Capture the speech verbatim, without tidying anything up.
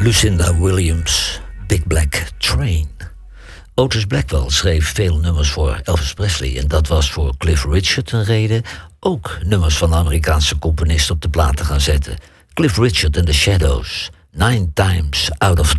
Lucinda Williams, Big Black Train. Otis Blackwell schreef veel nummers voor Elvis Presley en dat was voor Cliff Richard een reden ook nummers van de Amerikaanse componist op de plaat te gaan zetten. Cliff Richard and the Shadows, Nine Times Out of